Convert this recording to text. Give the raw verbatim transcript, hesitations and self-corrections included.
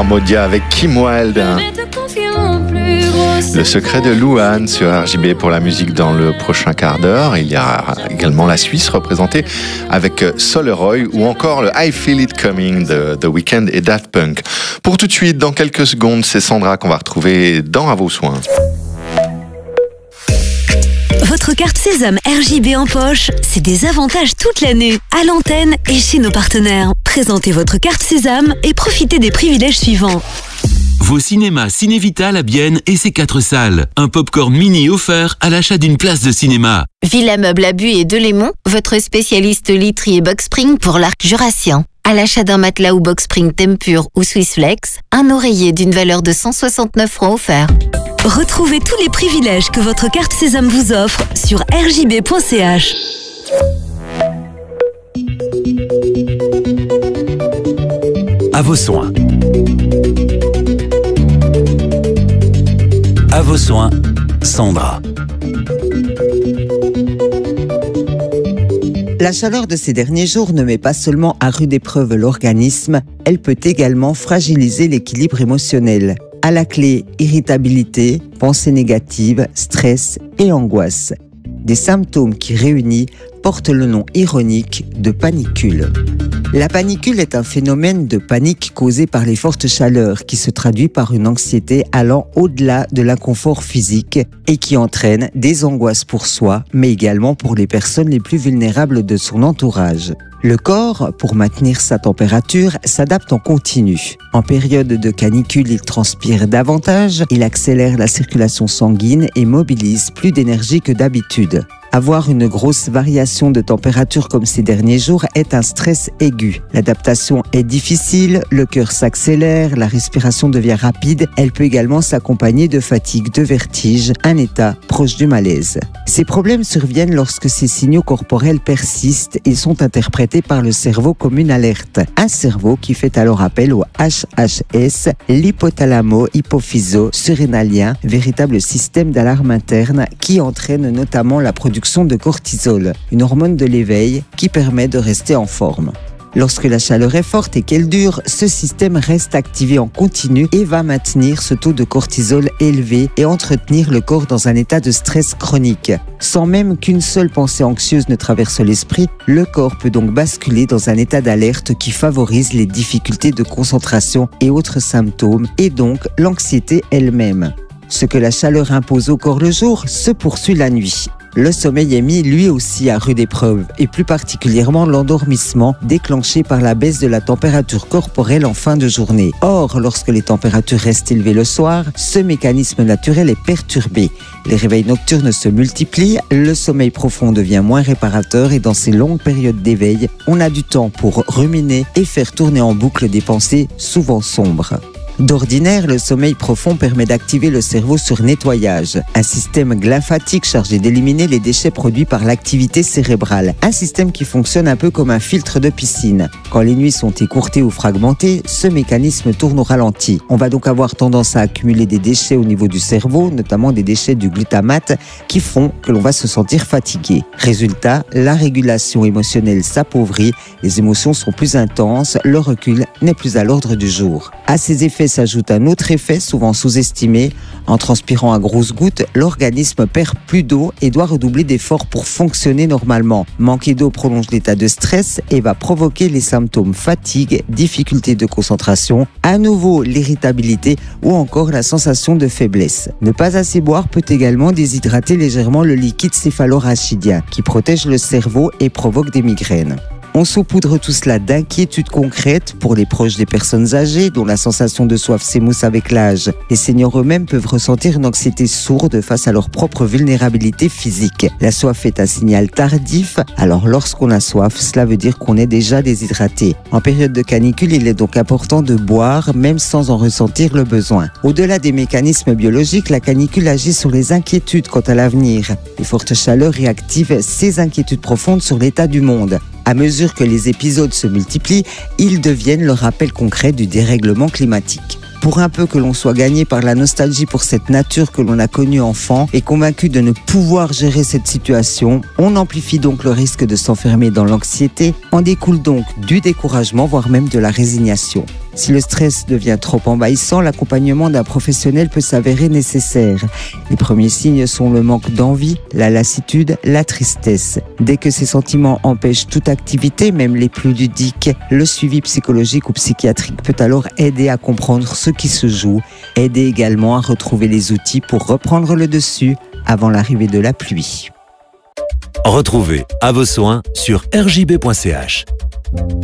Modia avec Kim Wilde. Le secret de Louane sur R J B pour la musique dans le prochain quart d'heure. Il y a également la Suisse représentée avec Soleroy ou encore le I Feel It Coming de The Weeknd et Daft Punk. Pour tout de suite, dans quelques secondes, c'est Sandra qu'on va retrouver dans À vos soins. Votre carte Sésame R J B en poche, c'est des avantages toute l'année, à l'antenne et chez nos partenaires. Présentez votre carte Sésame et profitez des privilèges suivants. Vos cinémas Cinévital à Bienne et ses quatre salles. Un popcorn mini offert à l'achat d'une place de cinéma. Villa Meuble à Buis et Delémont, votre spécialiste literie et box spring pour l'arc jurassien. À l'achat d'un matelas ou box spring Tempur ou Swissflex, un oreiller d'une valeur de cent soixante-neuf francs offert. Retrouvez tous les privilèges que votre carte Sésame vous offre sur r j b point c h. À vos soins. À vos soins, Sandra. La chaleur de ces derniers jours ne met pas seulement à rude épreuve l'organisme, elle peut également fragiliser l'équilibre émotionnel. À la clé, irritabilité, pensées négatives, stress et angoisse. Des symptômes qui, réunis, portent le nom ironique de panicule. La panicule est un phénomène de panique causé par les fortes chaleurs qui se traduit par une anxiété allant au-delà de l'inconfort physique et qui entraîne des angoisses pour soi, mais également pour les personnes les plus vulnérables de son entourage. Le corps, pour maintenir sa température, s'adapte en continu. En période de canicule, il transpire davantage, il accélère la circulation sanguine et mobilise plus d'énergie que d'habitude. Avoir une grosse variation de température comme ces derniers jours est un stress aigu. L'adaptation est difficile, le cœur s'accélère, la respiration devient rapide. Elle peut également s'accompagner de fatigue, de vertige, un état proche du malaise. Ces problèmes surviennent lorsque ces signaux corporels persistent et sont interprétés par le cerveau comme une alerte. Un cerveau qui fait alors appel au H H S, l'hypothalamo-hypophyso-surrénalien, véritable système d'alarme interne qui entraîne notamment la production de cortisol, une hormone de l'éveil qui permet de rester en forme. Lorsque la chaleur est forte et qu'elle dure, ce système reste activé en continu et va maintenir ce taux de cortisol élevé et entretenir le corps dans un état de stress chronique. Sans même qu'une seule pensée anxieuse ne traverse l'esprit, le corps peut donc basculer dans un état d'alerte qui favorise les difficultés de concentration et autres symptômes, et donc l'anxiété elle-même. Ce que la chaleur impose au corps le jour se poursuit la nuit. Le sommeil est mis lui aussi à rude épreuve, et plus particulièrement l'endormissement déclenché par la baisse de la température corporelle en fin de journée. Or, lorsque les températures restent élevées le soir, ce mécanisme naturel est perturbé. Les réveils nocturnes se multiplient, le sommeil profond devient moins réparateur et dans ces longues périodes d'éveil, on a du temps pour ruminer et faire tourner en boucle des pensées souvent sombres. D'ordinaire, le sommeil profond permet d'activer le cerveau sur nettoyage, un système glymphatique chargé d'éliminer les déchets produits par l'activité cérébrale, un système qui fonctionne un peu comme un filtre de piscine. Quand les nuits sont écourtées ou fragmentées, ce mécanisme tourne au ralenti. On va donc avoir tendance à accumuler des déchets au niveau du cerveau, notamment des déchets du glutamate, qui font que l'on va se sentir fatigué. Résultat, la régulation émotionnelle s'appauvrit, les émotions sont plus intenses, le recul n'est plus à l'ordre du jour. À ces effets s'ajoute un autre effet souvent sous-estimé. En transpirant à grosses gouttes, l'organisme perd plus d'eau et doit redoubler d'efforts pour fonctionner normalement. Manquer d'eau prolonge l'état de stress et va provoquer les symptômes fatigue, difficulté de concentration, à nouveau l'irritabilité ou encore la sensation de faiblesse. Ne pas assez boire peut également déshydrater légèrement le liquide céphalorachidien qui protège le cerveau et provoque des migraines. On saupoudre tout cela d'inquiétudes concrètes pour les proches des personnes âgées dont la sensation de soif s'émousse avec l'âge. Les seniors eux-mêmes peuvent ressentir une anxiété sourde face à leur propre vulnérabilité physique. La soif est un signal tardif, alors lorsqu'on a soif, cela veut dire qu'on est déjà déshydraté. En période de canicule, il est donc important de boire, même sans en ressentir le besoin. Au-delà des mécanismes biologiques, la canicule agit sur les inquiétudes quant à l'avenir. Les fortes chaleurs réactivent ces inquiétudes profondes sur l'état du monde. À mesure que les épisodes se multiplient, ils deviennent le rappel concret du dérèglement climatique. Pour un peu que l'on soit gagné par la nostalgie pour cette nature que l'on a connue enfant et convaincu de ne pouvoir gérer cette situation, on amplifie donc le risque de s'enfermer dans l'anxiété, en découle donc du découragement, voire même de la résignation. Si le stress devient trop envahissant, l'accompagnement d'un professionnel peut s'avérer nécessaire. Les premiers signes sont le manque d'envie, la lassitude, la tristesse. Dès que ces sentiments empêchent toute activité, même les plus ludiques, le suivi psychologique ou psychiatrique peut alors aider à comprendre ce qui se joue, aider également à retrouver les outils pour reprendre le dessus avant l'arrivée de la pluie. Retrouvez À vos soins sur r j b point c h.